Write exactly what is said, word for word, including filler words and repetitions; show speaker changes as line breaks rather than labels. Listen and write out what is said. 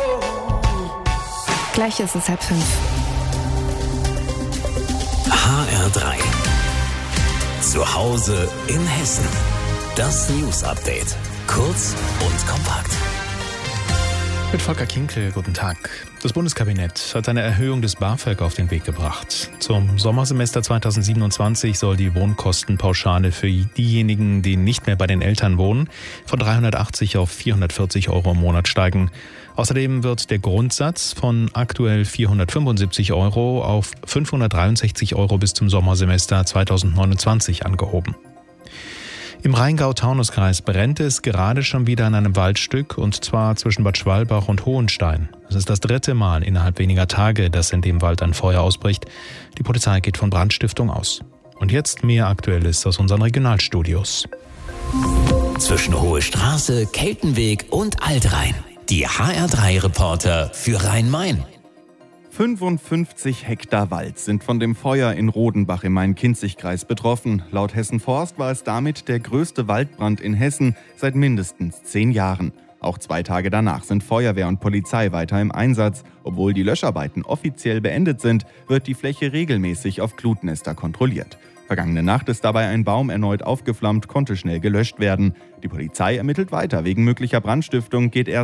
Gleich ist es halb fünf.
H R drei. Zu Hause in Hessen. Das News Update. Kurz und kompakt.
Mit Volker Kinkel, guten Tag. Das Bundeskabinett hat eine Erhöhung des BAföG auf den Weg gebracht. Zum Sommersemester zweitausendsiebenundzwanzig soll die Wohnkostenpauschale für diejenigen, die nicht mehr bei den Eltern wohnen, von dreihundertachtzig auf vierhundertvierzig Euro im Monat steigen. Außerdem wird der Grundsatz von aktuell vierhundertfünfundsiebzig Euro auf fünfhundertdreiundsechzig Euro bis zum Sommersemester zweitausendneunundzwanzig angehoben. Im Rheingau-Taunus-Kreis brennt es gerade schon wieder an einem Waldstück, und zwar zwischen Bad Schwalbach und Hohenstein. Es ist das dritte Mal innerhalb weniger Tage, dass in dem Wald ein Feuer ausbricht. Die Polizei geht von Brandstiftung aus. Und jetzt mehr Aktuelles aus unseren Regionalstudios.
Zwischen Hohe Straße, Keltenweg und Altrhein. Die H R drei Reporter für Rhein-Main.
fünfundfünfzig Hektar Wald sind von dem Feuer in Rodenbach im Main-Kinzig-Kreis betroffen. Laut Hessen Forst war es damit der größte Waldbrand in Hessen seit mindestens zehn Jahren. Auch zwei Tage danach sind Feuerwehr und Polizei weiter im Einsatz. Obwohl die Löscharbeiten offiziell beendet sind, wird die Fläche regelmäßig auf Glutnester kontrolliert. Vergangene Nacht ist dabei ein Baum erneut aufgeflammt, konnte schnell gelöscht werden. Die Polizei ermittelt weiter. Wegen möglicher Brandstiftung geht erst